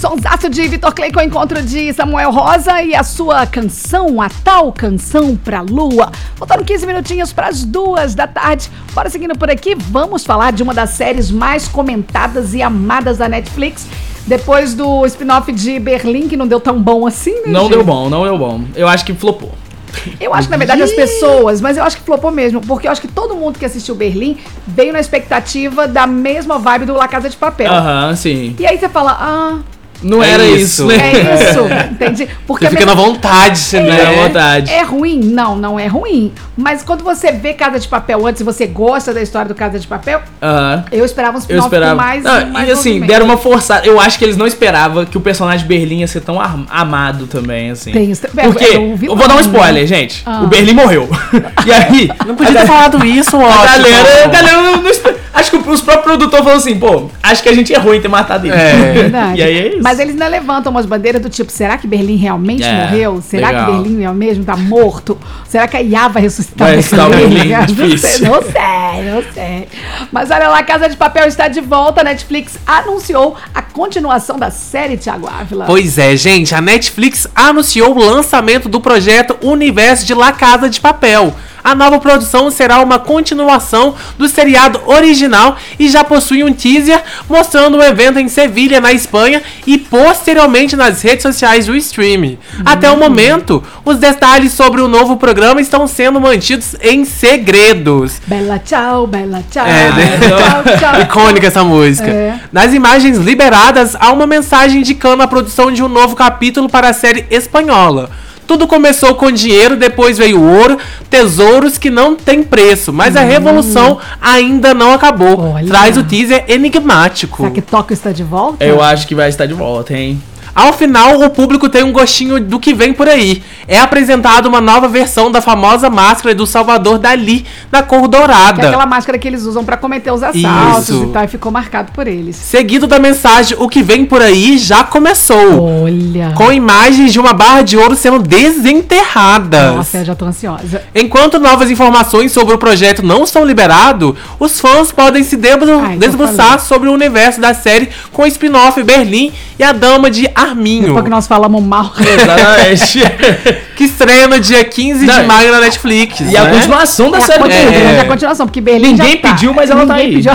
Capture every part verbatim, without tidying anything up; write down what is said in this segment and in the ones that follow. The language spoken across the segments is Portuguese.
Sonsaço de Vitor Clay com o encontro de Samuel Rosa e a sua canção, a tal canção pra lua. Faltando quinze minutinhos para as duas da tarde. Bora seguindo por aqui, vamos falar de uma das séries mais comentadas e amadas da Netflix. Depois do spin-off de Berlim, que não deu tão bom assim, né, Não gente? deu bom, não deu bom. Eu acho que flopou. Eu acho que, na verdade, as pessoas, mas eu acho que flopou mesmo, porque eu acho que todo mundo que assistiu Berlim veio na expectativa da mesma vibe do La Casa de Papel. Aham, uhum, sim. E aí você fala, ah... Não é era isso. isso, né? É isso, entendi. Porque você fica mesmo... na vontade, né? É, na vontade. É ruim? Não, não é ruim. Mas quando você vê Casa de Papel antes e você gosta da história do Casa de Papel, Aham. eu esperava um Eu spin-off esperava. mais, Não, mais e assim, movimento. deram uma forçada. Eu acho que eles não esperavam que o personagem Berlim ia ser tão am- amado também, assim. Tem isso. É, Porque, é o vilão, eu vou dar um né? spoiler, gente. Ah. O Berlim morreu. E aí... Não podia ter falado isso, ó. A galera, a galera não, não esper- acho que os próprios produtores falaram assim, pô, acho que a gente errou em ter matado ele. É. Verdade. E aí é isso. Mas eles ainda levantam umas bandeiras do tipo, será que Berlim realmente É, morreu? Será legal. que Berlim é mesmo tá morto? Será que a I A vai ressuscitar Vai ressuscitar o Berlim? Não Difícil. sei, não sei, não sei. Mas olha lá, Casa de Papel está de volta. A Netflix anunciou a continuação da série, Thiago Ávila. Pois é, gente, a Netflix anunciou o lançamento do projeto Universo de La Casa de Papel. A nova produção será uma continuação do seriado original e já possui um teaser mostrando o evento em Sevilha, na Espanha, e posteriormente nas redes sociais do streaming. Uhum. Até o momento, os detalhes sobre o novo programa estão sendo mantidos em segredos. Bela tchau, bela tchau. É, né? Tchau, tchau. Icônica essa música. É. Nas imagens liberadas, há uma mensagem indicando a produção de um novo capítulo para a série espanhola. Tudo começou com dinheiro, depois veio ouro, tesouros que não tem preço, mas a revolução ainda não acabou. Olha. Traz o teaser enigmático. Será que Tóquio está de volta? Eu acho que vai estar de volta, hein? Ao final, o público tem um gostinho do que vem por aí. É apresentada uma nova versão da famosa máscara do Salvador Dalí, na cor dourada. Que é aquela máscara que eles usam pra cometer os assaltos Isso. e tal, e ficou marcado por eles. Seguido da mensagem, o que vem por aí já começou. Olha. Com imagens de uma barra de ouro sendo desenterrada. Nossa, eu já tô ansiosa. Enquanto novas informações sobre o projeto não são liberadas, os fãs podem se debru- Ai, debruçar sobre o universo da série com o spin-off Berlim e a Dama de Arminho, Depois que nós falamos mal. Exatamente. que estreia no dia quinze Não, de maio na Netflix. E a né? continuação da É a série continuação, Berlim. é a continuação, porque Berlim Ninguém já tá. pediu, mas ela tá Ninguém aí. pediu.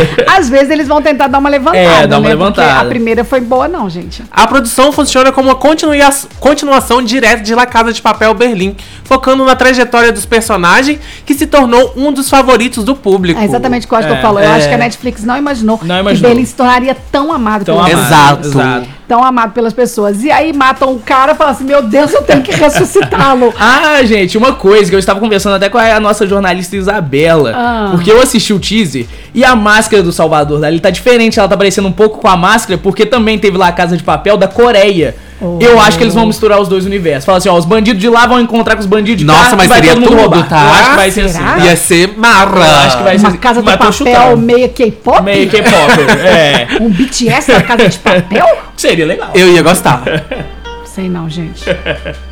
Às vezes eles vão tentar dar uma levantada, É, dar uma né? levantada. Porque a primeira foi boa não, gente. A produção funciona como uma continua- continuação direta de La Casa de Papel Berlim, focando na trajetória dos personagens, que se tornou um dos favoritos do público. É exatamente o que eu acho que eu É, falo. Eu é. acho que a Netflix não imaginou, Não que imaginou. Berlim se tornaria tão amado Tão pelas amado, pessoas. Exato. exato. Tão amado pelas pessoas. E aí matam o cara e falam assim, meu Deus, eu tenho que ressuscitá-lo. Ah, gente, uma coisa que eu estava conversando até com a nossa jornalista Isabela, Ah. porque eu assisti o teaser e a máscara do Salvador Dali tá diferente, ela tá parecendo um pouco com a máscara, porque também teve lá a Casa de Papel da Coreia. Oh. Eu acho que eles vão misturar os dois universos. Fala assim, ó, os bandidos de lá vão encontrar com os bandidos de cá. Nossa, mas e vai seria todo mundo tudo, roubar. tá? Eu acho que vai ser Será? assim. Ia ser marra. Eu acho que vai ser Uma casa de mas tô papel chutando. meio K-pop? Meio K-pop, é. Um B T S da casa de papel? Seria legal. Eu ia gostar. Sei não, gente.